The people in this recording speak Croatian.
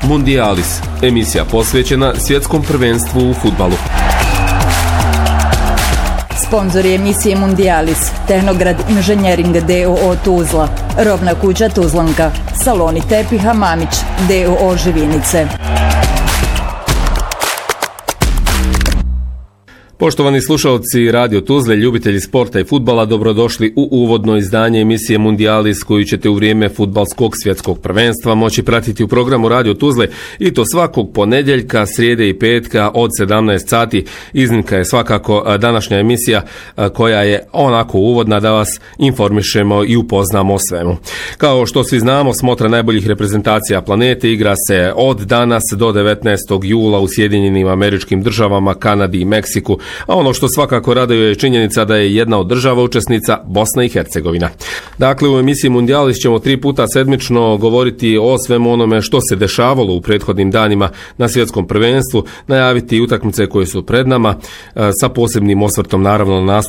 Mundialis, emisija posvećena svjetskom prvenstvu u fudbalu. Sponzori emisije Mundialis, Tehnograd Inženjering d.o.o. Tuzla, Robna kuća Tuzlanka, Saloni tepiha Mamić d.o.o. Živinice. Poštovani slušalci Radio Tuzle, ljubitelji sporta i fudbala, dobrodošli u uvodno izdanje emisije Mundialis koju ćete u vrijeme fudbalskog svjetskog prvenstva moći pratiti u programu Radio Tuzle i to svakog ponedjeljka, srijede i petka od 17 sati. Iznimka je svakako današnja emisija koja je onako uvodna da vas informišemo i upoznamo o svemu. Kao što svi znamo, smotra najboljih reprezentacija planete igra se od danas do 19. jula u Sjedinjenim Američkim Državama, Kanadi i Meksiku. A ono što svakako raduje je činjenica da je jedna od država učesnica Bosna i Hercegovina. Dakle, u emisiji Mundialis ćemo 3 puta sedmično govoriti o svemu onome što se dešavalo u prethodnim danima na svjetskom prvenstvu, najaviti utakmice koje su pred nama, sa posebnim osvrtom naravno na